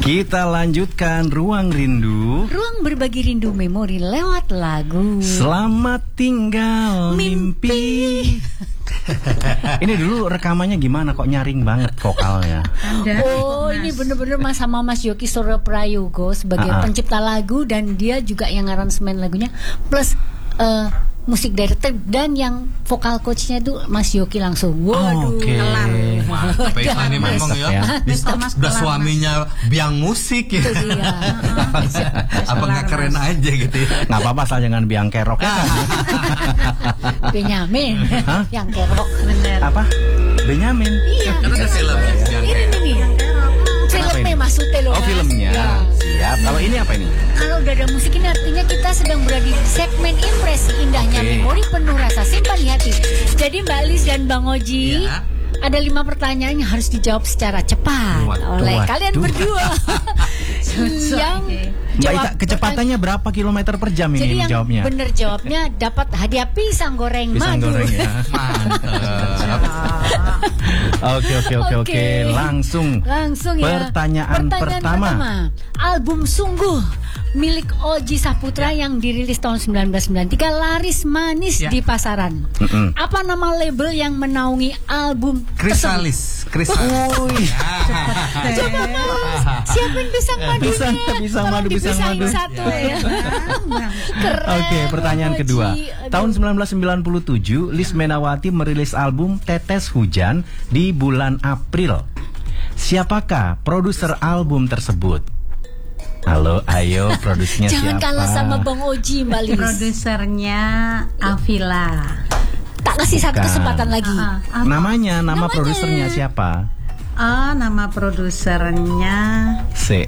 Kita lanjutkan Ruang Rindu. Ruang berbagi rindu memori lewat lagu. Selamat tinggal mimpi. Ini dulu rekamannya gimana kok nyaring banget vokalnya? Oh, ini bener-bener sama Mas Yoki Soro Prayogo sebagai pencipta lagu, dan dia juga yang aransemen lagunya, plus musik director, dan yang vokal coachnya itu Mas Yoki langsung. Waduh, kelar. Mantap ini memang ya. Udah suaminya biang musik ya. Apa nggak keren aja gitu ya? Nggak apa-apa, asal jangan biang kerok ya kan? Benyamin, yang kerok. Bener. Apa? Benyamin? Iya. Kan ada film yang kerok. Ini filmnya maksudnya loh. Oh, filmnya. Ya. Siap. Kalau ini apa ini? Kalau udah ada musik ini artinya kita sedang berada di segmen impresi indahnya memori penuh rasa simpan di hati. Jadi Mbak Lis dan Bang Oji, ada 5 pertanyaan yang harus dijawab secara cepat oleh kalian berdua. Yang Mbak Ita, kecepatannya berapa kilometer per jam ini? Jadi yang jawabnya? bener jawabnya dapat hadiah pisang goreng madu. Goreng ya. Mantap. Oke. Langsung ya. Pertanyaan pertama. Album Sungguh milik Oji Saputra yang dirilis tahun 1993 laris manis di pasaran. Apa nama label yang menaungi album Krisalis. Coba Mas, siapin pisang madunya. Pisang madu. Satu ya. Oke, pertanyaan kedua. Tahun 1997, Lis Menawati merilis album Tetes Hujan di bulan April. Siapakah produser album tersebut? Halo, ayo produsernya siapa? Jangan kalah sama Bang Oji, Mbak Lis. Produsernya Avila. Tak kasih satu kesempatan lagi. Nama produsernya siapa? Nama produsernya C.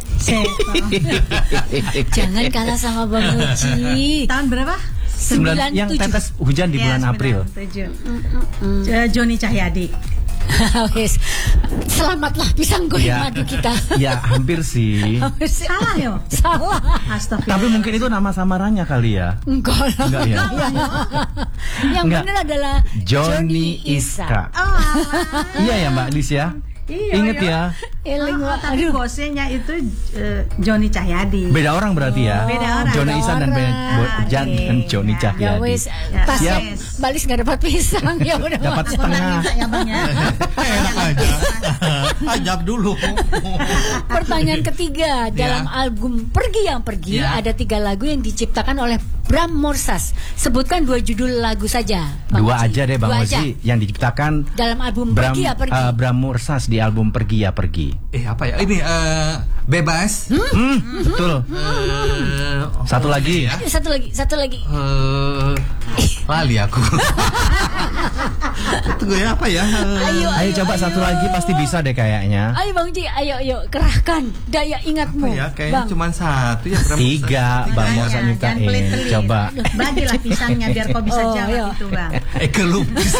Jangan kalah sama Bang Oji. Tahun berapa? 97. Yang Tetes Hujan di bulan April. Joni Cahyadi. Selamatlah pisang goreng madu kita. Ya hampir sih. Salah yo. Salah. Astagfirullah. Tapi mungkin itu nama samarannya kali ya. Enggak ya. Yang benar adalah Johnny Iska. Iya ya Mbak Lis ya. Ingat ya. Tapi bosnya itu Joni Cahyadi. Beda orang berarti ya. Beda orang. Johnny Isan dan Joni Cahyadi. Siap. Balis nggak dapat pisang ya udah. Dapat setengah. Enak aja. Ajab dulu. Pertanyaan ketiga, dalam album Pergi Yang Pergi ada 3 lagu yang diciptakan oleh Bram Morsas. Sebutkan 2 judul lagu saja. 2 aja deh Bang Oji yang diciptakan dalam album Pergi Ya Pergi. Bram Morsas di album Pergi Ya Pergi. Apa ya? Ini Bebas. Betul. Satu lagi. Satu lagi. Lali aku. Tunggu ya, apa ya? Ayo coba satu lagi, pasti bisa deh kayaknya. Ayo Bang Ji, ayo kerahkan daya ingatmu. Ya, kayaknya cuma 1 ya. 3 Bang Morsas nyiptain. Coba. Bagilah pisangnya biar kau bisa jawab itu Bang. Kelupis.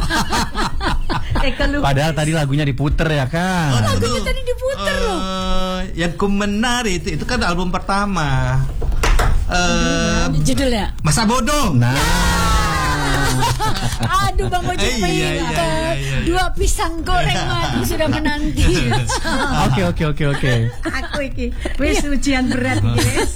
Padahal tadi lagunya diputer ya kan. Lagunya tadi diputer loh. Yang ku menari itu kan album pertama. Judulnya Masa Bodoh. Nah. Aduh Bang Oji ingat. 2 pisang goreng madu sudah menanti. Oke. Aku iki wis ujian berat guys.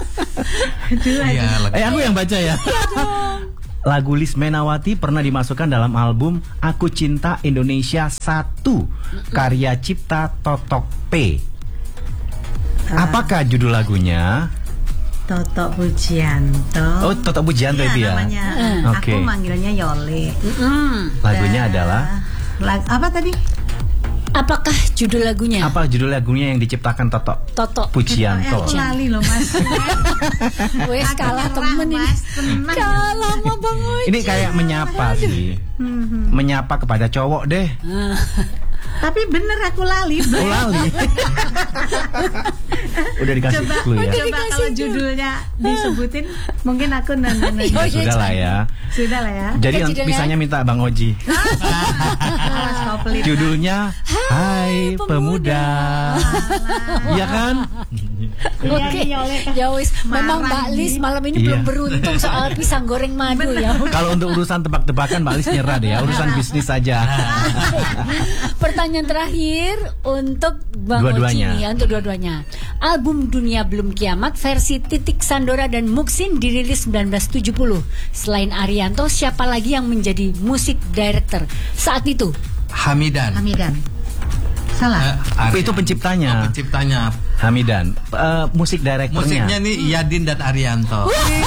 Aku yang baca ya. Lagu Lis Menawati pernah dimasukkan dalam album Aku Cinta Indonesia 1 karya cipta Totok P. Apakah judul lagunya? Totok Pujianto. Oh, Totok Pujianto itu ya. Namanya. Aku manggilnya Yole. Lagunya adalah apa tadi? Apakah judul lagunya? Apa judul lagunya yang diciptakan Totok Pujianto? Aku lali loh Mas. Wes kalah temen ini. Kalah sama Bang Oji. Ini kayak menyapa sih. Menyapa kepada cowok deh. Tapi bener aku lali. Lali. Udah dikasih clue ya. Coba kalau judulnya disebutin, mungkin aku nonton. Sudah lah ya. Sudah lah ya. Jadi bisanya minta Bang Oji. Judulnya Hai Pemuda. Iya kan? Oke. Ya wis, memang Mbak Lis malam ini belum beruntung soal pisang goreng madu ya. Kalau untuk urusan tebak-tebakan Mbak Lis nyerah deh ya, urusan bisnis saja. Pertanyaan terakhir untuk Bang Oji nih, untuk dua-duanya. Album Dunia Belum Kiamat versi Titik Sandora dan Muksin dirilis 1970. Selain Arianto, siapa lagi yang menjadi musik director saat itu? Hamidan. Salah. Itu penciptanya. Penciptanya. Hamidan. Musik direkturnya. Musiknya nih Yadin dan Arianto.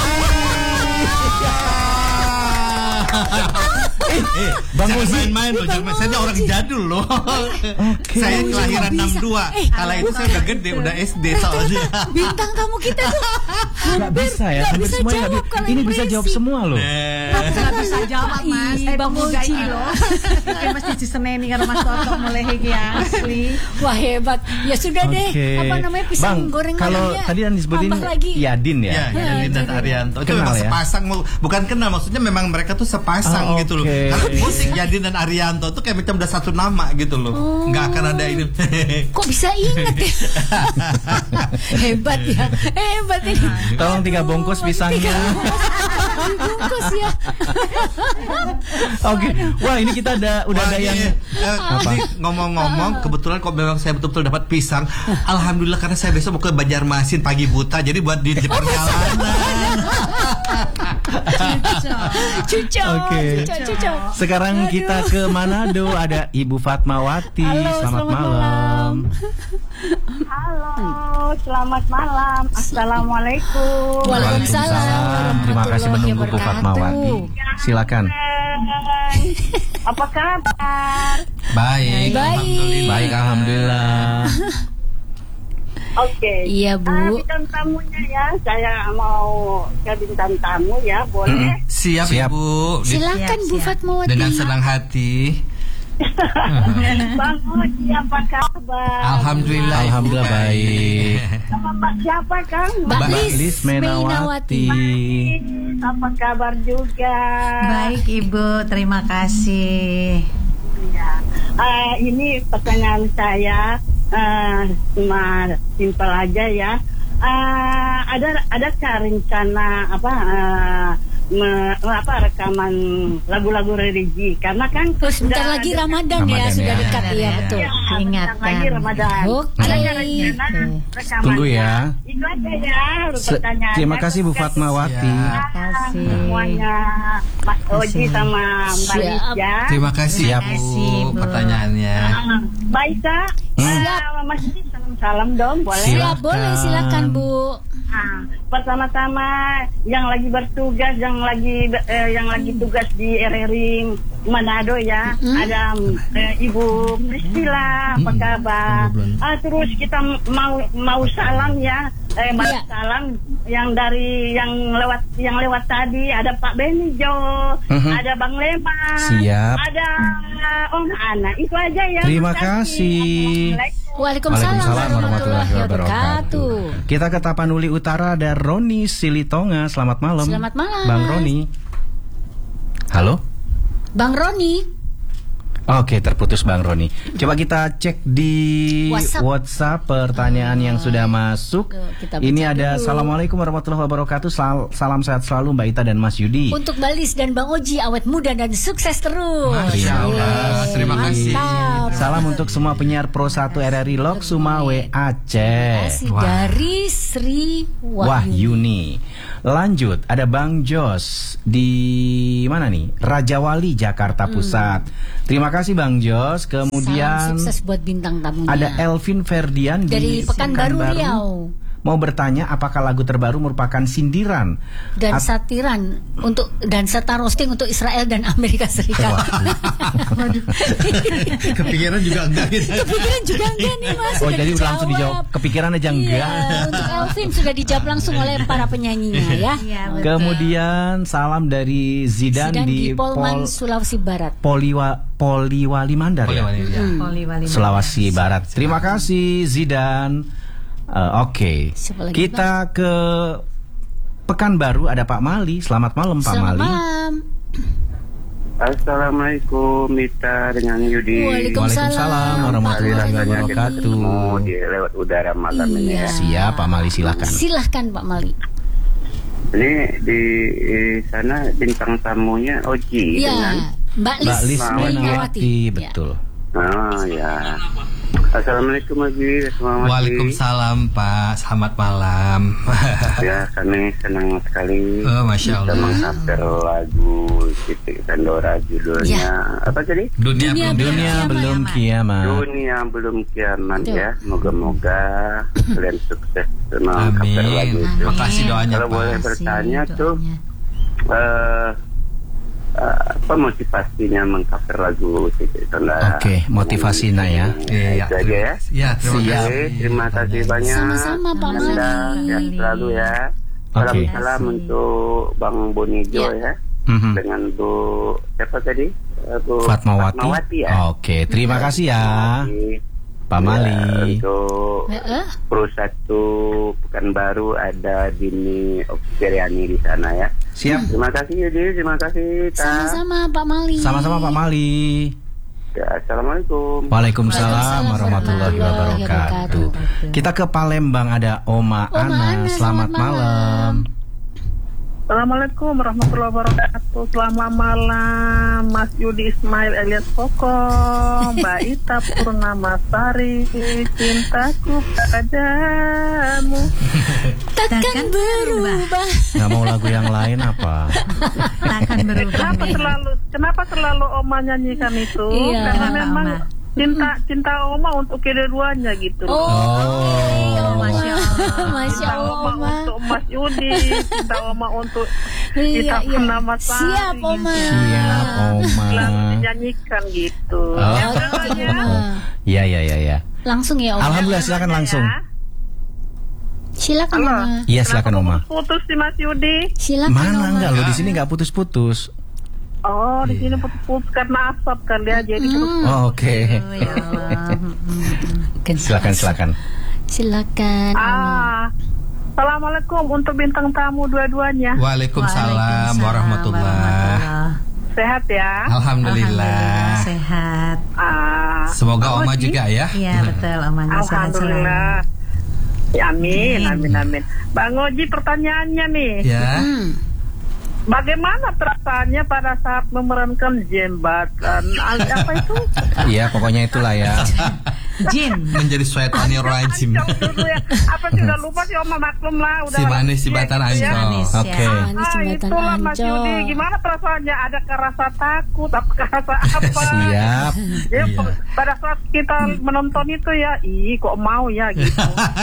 Bang Oji main-main loh, jangan saya orang jadul loh. Saya kelahiran 62. Kala itu saya udah gede, udah SD soalnya. Bintang tamu kita tuh Gak bisa ya, hampir semuanya gak bisa. Ini bisa jawab semua loh. Gak bisa jawab Mas. Bang Oji loh. Kan mesti diseneni karo Mas Toto mulai iki asli. Wah hebat. Ya sudah deh. Apa namanya pisang goreng kalau tadi yang disebutin Yadin ya. Yadin dan Arianto. Itu memang sepasang, bukan kenal, maksudnya memang mereka tuh sepasang gitu loh. Karena musik Yadin dan Arianto tuh kayak macam udah satu nama gitu loh. Nggak akan ada ini. Kok bisa ingat ya? Hebat ya. Hebat ini. Tolong 3 bungkus pisangnya. Bungkus ya. Oke. Wah, ini kita udah ada yang ngomong-ngomong, kebetulan kok memang saya betul-betul dapat pisang. Alhamdulillah, karena saya besok mau ke Banjarmasin pagi buta, jadi buat di perjalanan. Cucok. Sekarang kita ke Manado, ada Ibu Fatmawati. Selamat malam. Halo, selamat malam. Assalamualaikum. Waalaikumsalam. Terima kasih menunggu Bu Fatmawati. Silakan. Apa kabar? Baik. Baik, alhamdulillah. Oke. Iya, Bu. Bintang tamunya ya, saya mau ke bintang tamu ya, boleh? Siap, Ibu. Silakan Bu Fatmawati. Dengan senang hati. Bang Oji, apa kabar? Alhamdulillah baik. Sama Mbak siapa Kang? Mbak Lis Menawati. Apa kabar juga? Baik Ibu, terima kasih. Ya. Ini pertanyaan saya cuma simpel aja ya. Adakah rencana rekaman lagu-lagu religi, karena kan sebentar lagi Ramadan ya, sudah dekat ya, betul. Ingatkan lagi Ramadan. Ada rencana rekaman. Tunggu ya. Itu aja ya pertanyaan. Terima kasih Bu Fatmawati. Terima kasih Semuanya Mas Oji sama Mbak Lis ya. Terima kasih ya Bu pertanyaannya. Baik Kak. Mas Lis, salam dong, boleh? Siap, boleh, silakan Bu. Pertama-tama yang lagi bertugas, yang lagi tugas di RRI Manado ya, ada Ibu Priscilla, apa kabar? Terus kita mau salam ya, salam yang lewat tadi, ada Pak Benijo, ada Bang Lema, siap, ada Om Ana, itu aja ya. Terima kasih. Waalaikumsalam warahmatullahi wabarakatuh. Kita ke Tapanuli Utara, ada Roni Silitonga. Selamat malam. Selamat malam, Bang Roni. Halo, Bang Roni. Oke, terputus Bang Roni. Coba kita cek di WhatsApp pertanyaan yang sudah masuk. Ini ada dulu. Assalamualaikum warahmatullahi wabarakatuh. Salam sehat selalu Mbak Ita dan Mas Yudi. Untuk Mbak Lis dan Bang Oji, awet muda dan sukses terus. Masya Allah. Terima kasih. Salam untuk semua penyiar Pro 1 RRI Lok Sumawe Aceh. Dari Sri Wahyuni. Lanjut, ada Bang Jos di mana nih? Rajawali, Jakarta Pusat. Terima kasih Bang Jos. Kemudian salam sukses buat bintang tamunya. Ada Elvin Ferdian dari Pekanbaru Riau. Mau bertanya apakah lagu terbaru merupakan sindiran dan satiran dan serta roasting untuk Israel dan Amerika Serikat. Kepikiran juga enggak gitu. Kepikiran juga enggak nih Mas. Oh, jadi udah langsung dijawab. Kepikiran aja enggak. Untuk Elvin sudah dijawab langsung oleh para penyanyinya ya. Kemudian salam dari Zidan di Polman, Sulawesi Barat. Poliwali Mandar ya. Poliwali Sulawesi Barat. Terima kasih Zidan. Oke. Siapa lagi, Kita ke Pekanbaru, ada Pak Mali. Selamat malam Pak Selamat Mali. malam. Assalamualaikum Mita dengan Yudi. Waalaikumsalam warahmatullahi wabarakatuh. Mau di lewat udara malam ini ya. Siap Pak Mali, silakan. Silahkan Pak Mali. Ini di sana bintang tamunya Oji dengan Mbak Lis Mainawati. Betul. Oh ya. Assalamualaikum Oji. Waalaikumsalam Pak, selamat malam. Ya, kami senang sekali. Masya Allah. Kita mengcover lagu Siti Sandora judulnya apa tadi? Dunia belum kiamat. Dunia belum kiamat ya. Moga-moga kalian sukses mengcover lagu Amin. itu. Makasih doanya Kalau Pak. boleh bertanya tuh apa motivasinya mengcover lagu Siti Sandora? Oke, motivasinya ya. Iya, Itu aja ya. Ya, Terima kasih banyak. Sama-sama, Pak Mali. Ya, selalu ya. Oke. Salam untuk Bang Bonijo ya. Dengan Bu siapa tadi? Bu Fatmawati. ya. Oke, terima kasih ya Pak Ya, Mali. untuk perusahaan Pekanbaru ada Dini Oksiriani di sana ya. Siap. Terima kasih Yudi, terima kasih Ta. Sama-sama Pak Mali. Sama-sama Pak Mali. Ya, Assalamualaikum. Waalaikumsalam warahmatullahi wabarakatuh. Kita ke Palembang, ada Oma Ana. Selamat malam. Assalamualaikum warahmatullahi wabarakatuh. Selamat malam Mas Yudi Ismail Elias Koko, Mbak Ita Purnamasari, cintaku padamu Takkan berubah. Nggak mau lagu yang lain apa? Takkan berubah. Kenapa selalu Oma nyanyikan itu? Iya. Karena memang Oma. cinta Oma untuk kedua-duanya gitu. Masya Allah. Masya Cinta Oma Allah. untuk Mas Yudi, cinta Oma untuk Iya, Ita Purnamasari. Siap Oma. Siap Oma. Selalu dinyanyikan gitu. Oh. Ya, udah, ya. Iya. Langsung ya Oma. Alhamdulillah, silakan langsung. Silakan Halo. Oma. Iya, silakan Oma. Putus si Mas Yudi. Silakan Mana Oma. enggak, lo di sini nggak putus-putus. Oh, di sini putus karena asap kan dia jadi terus. Oh, oke. Ya Allah. Silakan. Silakan. Assalamualaikum untuk bintang tamu dua-duanya. Waalaikumsalam warahmatullahi. Sehat ya? Alhamdulillah. Sehat. Semoga Oma juga ya. Iya betul, Omanya sehat selalu. Alhamdulillah. Ya, amin. Bang Oji, pertanyaannya nih. Ya. Bagaimana perasaannya pada saat memerankan jembatan? Apa itu? Iya, pokoknya itulah ya. Jin. Menjadi syaitanir rajim. Ancol dulu ya. Apa sih udah lupa sih Oma, maklum lah. Udah Si manis jembatan Ancol. Oke. Manis jembatan itulah Mas Ancol. Yudi. Gimana perasaannya? Adakah rasa takut? Apakah rasa apa? Siap. Ya, Iya. pada saat kita menonton itu ya, kok mau ya gitu.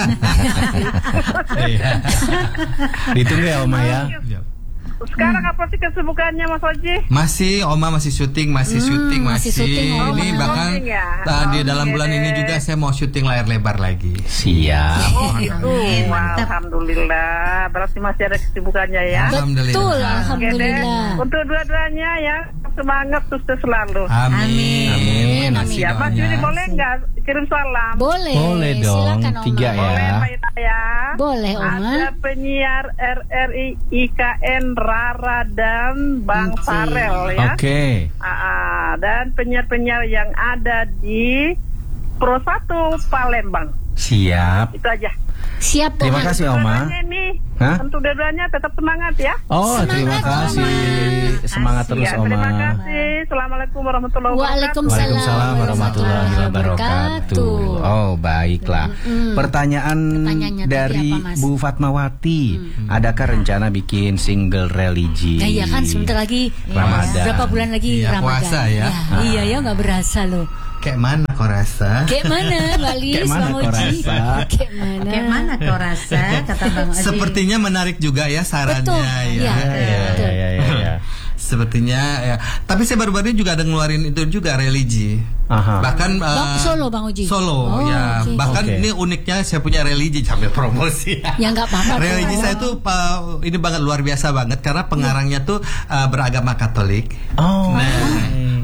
Iya. Ditunggu ya Oma ya. Sekarang apa sih kesibukannya Mas Oji? Masih Oma masih syuting. masih syuting, Oma. Ini bahkan Syuting ya? di dalam Oke bulan deh. ini juga saya mau syuting layar lebar lagi. Siap. Oh gitu. Wah, mantap. alhamdulillah. Berarti masih ada kesibukannya ya. Alhamdulillah. Betul, Oke deh. alhamdulillah. Untuk dua-duanya ya, semangat sukses selalu. Amin. Masih Ya, Mas Yudi doanya. boleh nggak kirim salam? Boleh. Boleh dong. Silakan Oma. 3 ya. Boleh Mbak Ita ya. Boleh Oma. Ada penyiar RRI IKN Rara dan Bang Oke. Farel ya. Oke. Dan penyiar-penyiar yang ada di Pro 1 Palembang. Siap. Itu aja. Siap Oma. Terima kasih Oma. Dua-duanya nih, Hah? untuk dua-duanya tetap semangat ya. Oh, terima Semangat, kasih. Oma. Semangat terus Ya, Oma. terima kasih. Assalamualaikum warahmatullahi wabarakatuh. Waalaikumsalam warahmatullahi wabarakatuh. Oh, baiklah. Pertanyaannya tadi dari apa, Mas? Bu Fatmawati. Adakah rencana bikin single religi? Nah, iya kan sebentar lagi Ramadan. berapa bulan lagi Iya, Ramadan. puasa ya. Iya ya nggak berasa loh. Kayak mana kau rasa? Kayak mana Mbak Lis, Kayak mana Bang kau Oji? rasa? Kayak mana? Kayak mana kau rasa, kata Bang Oji. Sepertinya menarik juga ya sarannya Betul, ya. iya. Ya. Sepertinya ya. Tapi saya baru-baru ini juga ada ngeluarin itu juga religi. Aha. Bahkan Solo Bang Oji. Solo Oh, ya. oke. Bahkan Oke. ini uniknya saya punya religi sambil promosi. Ya nggak apa-apa. Religi saya tuh ini banget luar biasa banget karena pengarangnya tuh beragama Katolik. Oh. Nah,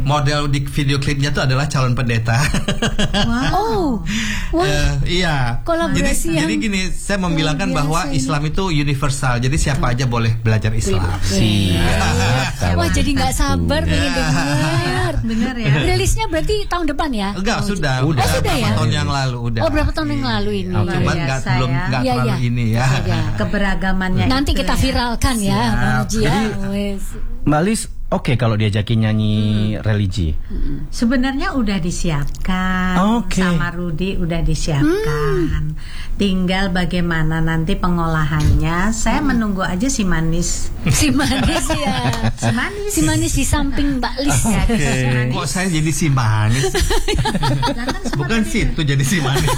model di video klipnya tuh adalah calon pendeta. Wow. Iya. Kolaborasi jadi gini, saya membilangkan bahwa Islam itu universal. Jadi siapa aja boleh belajar Islam. Siap. Wah, jadi nggak sabar pengen Benar ya. Rilisnya berarti tahun depan ya? Enggak, sudah sudah ya? tahun yang lalu udah. Oh, berapa tahun yang lalu ini? Cuman nggak terlalu ini ya. Keberagamannya. Nanti kita viralkan ya, Bang Oji ya. Mbak Lis, oke kalau diajakin nyanyi religi. Sebenarnya udah disiapkan, sama Rudi udah disiapkan. Tinggal bagaimana nanti pengolahannya. Saya menunggu aja si manis. Si manis ya. Si manis di samping Mbak Lis. Kok saya jadi si manis? Bukan situ jadi si manis.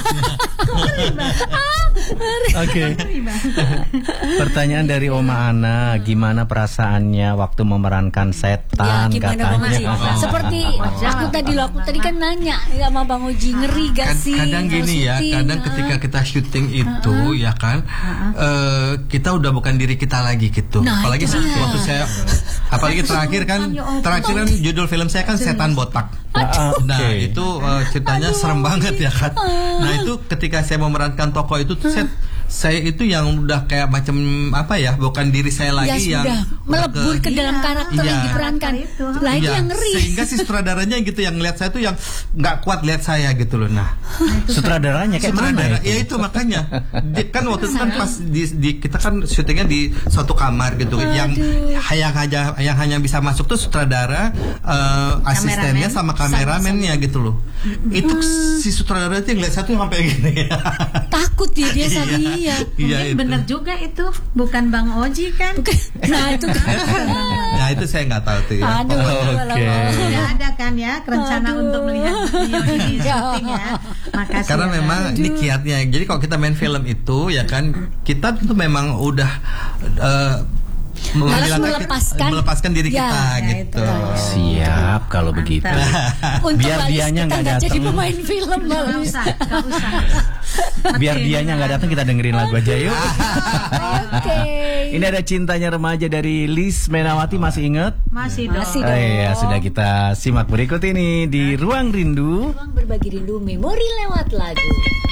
Oke. Pertanyaan dari Oma Ana, gimana perasaannya waktu memerankan setan katanya? Seperti aku tadi kan nanya sama Bang Oji, ngeri gak sih? Kadang gini ya, kadang ketika kita syuting itu ya kan, kita udah bukan diri kita lagi gitu. Apalagi waktu saya, apalagi terakhir kan judul film saya kan Setan Botak. Nah itu ceritanya serem banget ya kan. Nah itu ketika saya memerankan tokoh itu, saya itu yang udah kayak macam apa ya, bukan diri saya lagi yang melebur ke dalam karakter yang diperankan itu. Lagi yang ngeri. Sehingga si sutradaranya gitu yang lihat saya tuh yang nggak kuat lihat saya gitu loh. Nah, sutradaranya kayak mana? Ya itu makanya kan waktu itu kan pas kita kan syutingnya di suatu kamar gitu. Yang hanya bisa masuk tuh sutradara, asistennya sama kameramennya gitu loh. Itu si sutradara itu yang lihat saya tuh sampai gini. Takut dia tadi. Mungkin benar juga itu, bukan Bang Oji kan? Nah itu nah itu saya nggak tahu tuh ya. Sudah ada kan ya rencana untuk melihat video ini syuting ya. Makasih. Karena memang ini kiatnya. Jadi kalau kita main film itu ya kan, kita tuh memang udah melepaskan diri kita gitu. Siap kalau begitu. Biar dianya nggak datang. Jadi pemain film nggak usah. Biar dianya nggak datang, kita dengerin lagu aja yuk. Ini ada Cintanya Remaja dari Lis Menawati, masih ingat? Masih dong. Ya sudah, kita simak berikut ini di Ruang Rindu. Ruang Berbagi Rindu, memori lewat lagu.